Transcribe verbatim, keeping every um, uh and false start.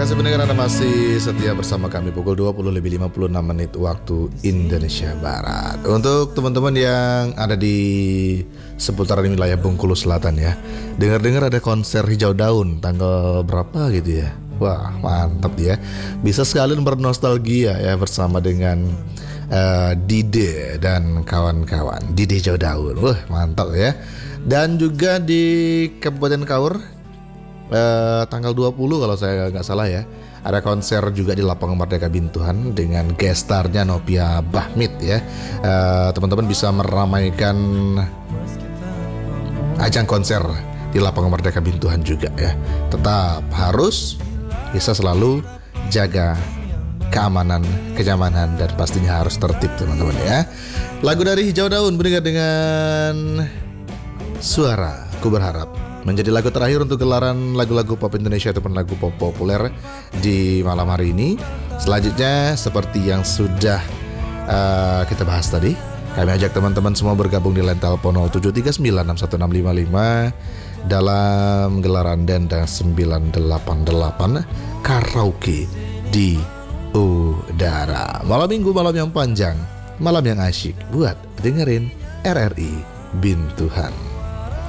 kasih pendengar, Anda masih setia bersama kami pukul dua puluh lebih lima puluh enam menit waktu Indonesia Barat. Untuk teman-teman yang ada di seputaran wilayah Bengkulu Selatan ya, dengar-dengar ada konser Hijau Daun tanggal berapa gitu ya. Wah, mantap ya. Bisa sekalian bernostalgia ya bersama dengan uh, Dide dan kawan-kawan. Dide Hijau Daun. Wah, mantap ya. Dan juga di Kabupaten Kaur Uh, tanggal dua puluh kalau saya nggak salah ya, ada konser juga di Lapangan Merdeka Bintuhan dengan gestarnya Nopia Bahmit ya. uh, Teman-teman bisa meramaikan ajang konser di Lapangan Merdeka Bintuhan juga ya. Tetap harus bisa selalu jaga keamanan, kenyamanan, dan pastinya harus tertib teman-teman ya. Lagu dari Hijau Daun bernyanyi dengan Suara Ku Berharap menjadi lagu terakhir untuk gelaran lagu-lagu pop Indonesia ataupun lagu pop populer di malam hari ini. Selanjutnya seperti yang sudah uh, kita bahas tadi, kami ajak teman-teman semua bergabung di line telepon nol tujuh tiga sembilan enam satu enam lima lima dalam gelaran Denda sembilan delapan delapan Karaoke di Udara. Malam minggu, malam yang panjang, malam yang asyik buat dengerin R R I Bintuhan.